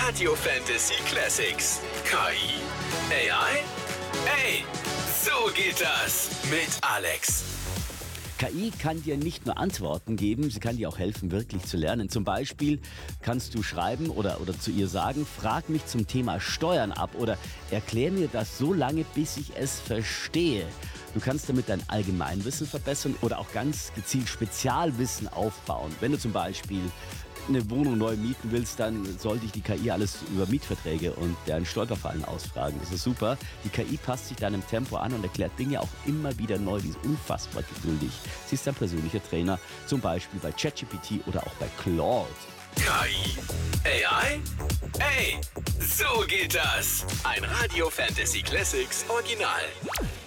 Radio Fantasy Classics. KI. AI? Ey, so geht das mit Alex. KI kann dir nicht nur Antworten geben, sie kann dir auch helfen, wirklich zu lernen. Zum Beispiel kannst du schreiben oder zu ihr sagen, frag mich zum Thema Steuern ab oder erklär mir das so lange, bis ich es verstehe. Du kannst damit dein Allgemeinwissen verbessern oder auch ganz gezielt Spezialwissen aufbauen. Wenn du zum Beispiel eine Wohnung neu mieten willst, dann sollte ich die KI alles über Mietverträge und deren Stolperfallen ausfragen. Das ist super. Die KI passt sich deinem Tempo an und erklärt Dinge auch immer wieder neu. Die ist unfassbar geduldig. Sie ist dein persönlicher Trainer, zum Beispiel bei ChatGPT oder auch bei Claude. KI. AI? Ey, so geht das. Ein Radio Fantasy Classics Original.